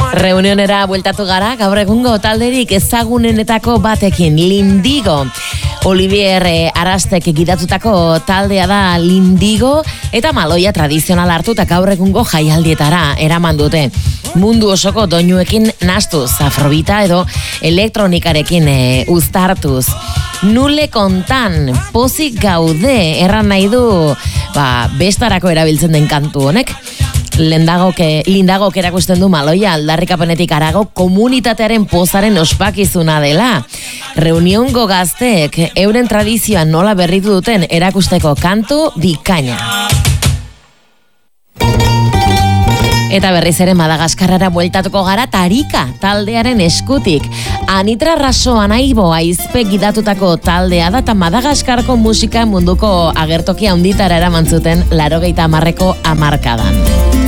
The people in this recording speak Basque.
Reunionera bueltatu gara, gaur egungo talderik ezagunenetako batekin, Lindigo. Olivier Arastek gidatutako taldea da Lindigo, eta maloia tradizional hartuta gaur egungo jaialdietara eraman dute. Mundu osoko doinuekin nastuz, afrobita edo elektronikarekin uztartuz. Nule kontan, pozik gaude, erran nahi du, bestarako erabiltzen den kantu honek. Lindagok erakusten du maloia aldarrikapenetik harago komunitatearen pozaren ospakizuna dela. Reuniongo gazteek euren tradizioa nola berritu duten erakusteko kantu bikaina. Eta berriz ere Madagaskarrara bueltatuko gara Tarika taldearen eskutik. Anitra Rasoan Aibo aizpe gidatutako taldea da eta Madagaskarko musika munduko agertokia handitara eraman zuten 80ko hamarkadan.